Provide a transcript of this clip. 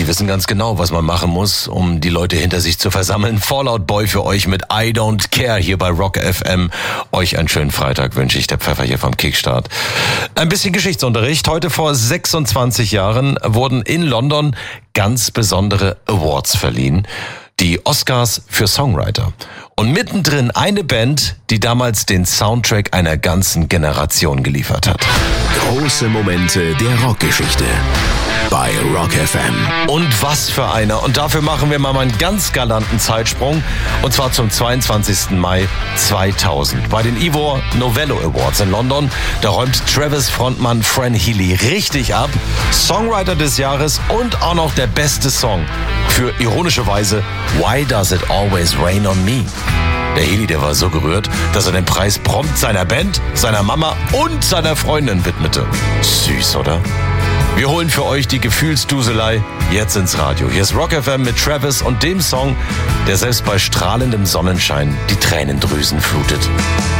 die wissen ganz genau, was man machen muss, um die Leute hinter sich zu versammeln. Fall Out Boy für euch mit I Don't Care hier bei Rock FM. Euch einen schönen Freitag wünsche ich, der Pfeffer hier vom Kickstart. Ein bisschen Geschichtsunterricht. Heute vor 26 Jahren wurden in London ganz besondere Awards verliehen. Die Oscars für Songwriter. Und mittendrin eine Band, die damals den Soundtrack einer ganzen Generation geliefert hat. Große Momente der Rockgeschichte bei Rock FM. Und was für einer. Und dafür machen wir mal einen ganz galanten Zeitsprung. Und zwar zum 22. Mai 2000. Bei den Ivor Novello Awards in London. Da räumt Travis-Frontmann Fran Healy richtig ab. Songwriter des Jahres und auch noch der beste Song. Für ironischerweise Why Does It Always Rain on Me? Der Healy, der war so gerührt, dass er den Preis prompt seiner Band, seiner Mama und seiner Freundin widmete. Süß, oder? Wir holen für euch die Gefühlsduselei jetzt ins Radio. Hier ist Rock FM mit Travis und dem Song, der selbst bei strahlendem Sonnenschein die Tränendrüsen flutet.